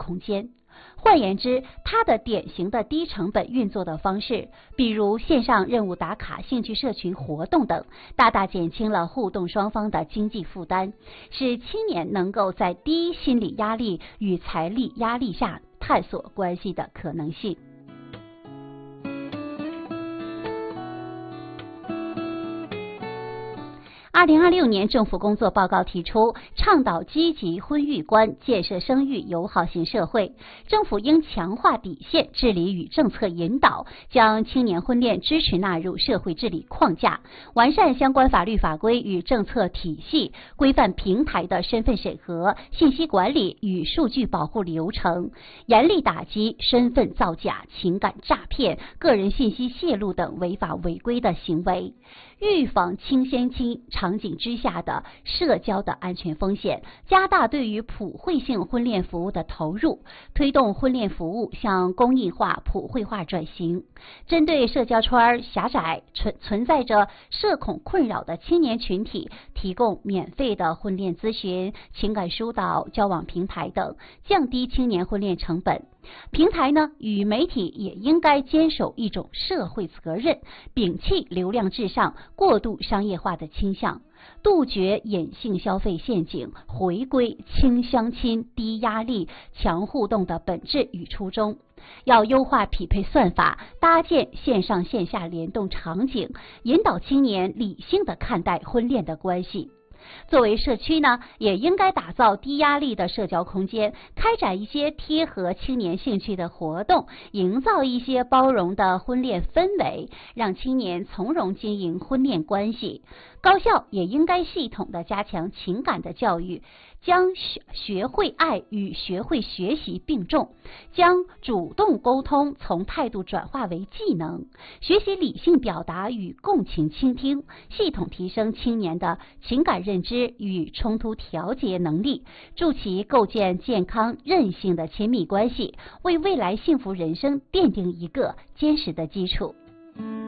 空间。换言之，它的典型的低成本运作的方式，比如线上任务打卡、兴趣社群活动等，大大减轻了互动双方的经济负担，使青年能够在低心理压力与财力压力下探索关系的可能性。2026年政府工作报告提出，倡导积极婚育观，建设生育友好型社会。政府应强化底线治理与政策引导，将青年婚恋支持纳入社会治理框架，完善相关法律法规与政策体系，规范平台的身份审核、信息管理与数据保护流程，严厉打击身份造假、情感诈骗、个人信息泄露等违法违规的行为。预防轻先期场景之下的社交的安全风险，加大对于普惠性婚恋服务的投入，推动婚恋服务向公益化、普惠化转型。针对社交圈狭窄、存在着社恐困扰的青年群体，提供免费的婚恋咨询、情感疏导、交往平台等，降低青年婚恋成本。平台呢，与媒体也应该坚守一种社会责任，摒弃流量至上、过度商业化的倾向，杜绝隐性消费陷阱，回归轻相亲、低压力、强互动的本质与初衷。要优化匹配算法，搭建线上线下联动场景，引导青年理性地看待婚恋的关系。作为社区呢，也应该打造低压力的社交空间，开展一些贴合青年兴趣的活动，营造一些包容的婚恋氛围，让青年从容经营婚恋关系。高校也应该系统的加强情感的教育，将学会爱与学会学习并重，将主动沟通从态度转化为技能，学习理性表达与共情倾听，系统提升青年的情感认知与冲突调节能力，助其构建健康韧性的亲密关系，为未来幸福人生奠定一个坚实的基础。